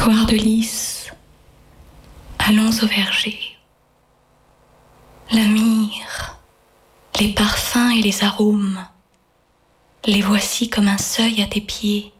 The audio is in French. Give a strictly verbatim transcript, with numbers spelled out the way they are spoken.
Fleurs de lys, allons au verger. La myrrhe, les parfums et les arômes, les voici comme un seuil à tes pieds.